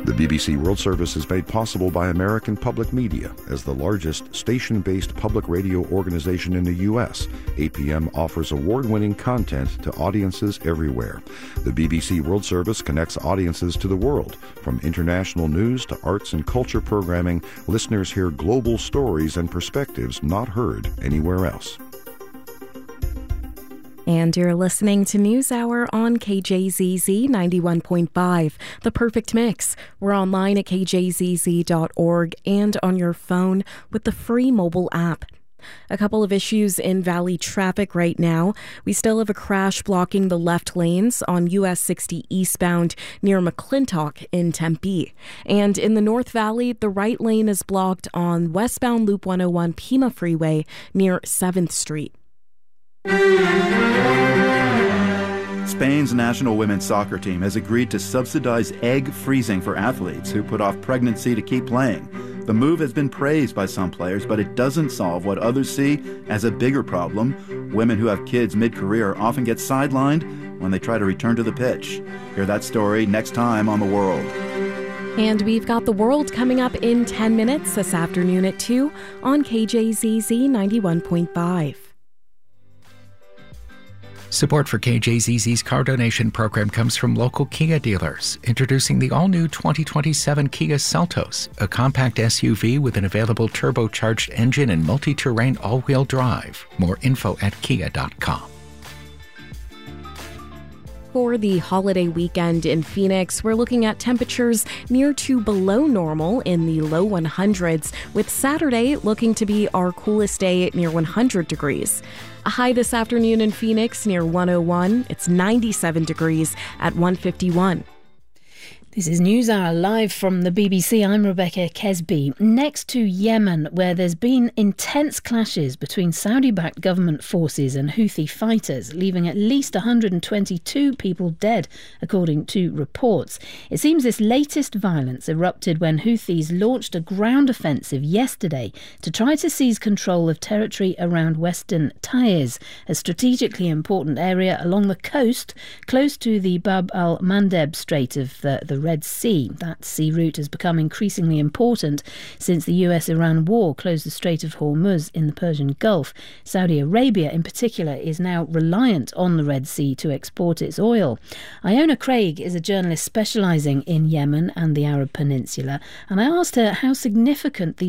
The BBC World Service is made possible by American Public Media. As the largest station-based public radio organization in the U.S., APM offers award-winning content to audiences everywhere. The BBC World Service connects audiences to the world. From international news to arts and culture programming, listeners hear global stories and perspectives not heard anywhere else. And you're listening to NewsHour on KJZZ 91.5, The Perfect Mix. We're online at kjzz.org and on your phone with the free mobile app. A couple of issues in Valley traffic right now. We still have a crash blocking the left lanes on US 60 eastbound near McClintock in Tempe. And in the North Valley, the right lane is blocked on westbound Loop 101 Pima Freeway near 7th Street. Spain's national women's soccer team has agreed to subsidize egg freezing for athletes who put off pregnancy to keep playing. The move has been praised by some players, but it doesn't solve what others see as a bigger problem. Women who have kids mid-career often get sidelined when they try to return to the pitch. Hear that story next time on The World. And we've got The World coming up in 10 minutes this afternoon at 2 on KJZZ 91.5. Support for KJZZ's car donation program comes from local Kia dealers, introducing the all-new 2027 Kia Seltos, a compact SUV with an available turbocharged engine and multi-terrain all-wheel drive. More info at kia.com. For the holiday weekend in Phoenix, we're looking at temperatures near to below normal in the low 100s, with Saturday looking to be our coolest day near 100 degrees. A high this afternoon in Phoenix near 101. It's 97 degrees at 151. This is NewsHour live from the BBC. I'm Rebecca Kesby. Next to Yemen, where there's been intense clashes between Saudi-backed government forces and Houthi fighters, leaving at least 122 people dead, according to reports. It seems this latest violence erupted when Houthis launched a ground offensive yesterday to try to seize control of territory around Western Taiz, a strategically important area along the coast close to the Bab al-Mandeb Strait of the Red Sea. That sea route has become increasingly important since the US-Iran war closed the Strait of Hormuz in the Persian Gulf. Saudi Arabia, in particular, is now reliant on the Red Sea to export its oil. Iona Craig is a journalist specialising in Yemen and the Arab Peninsula, and I asked her how significant the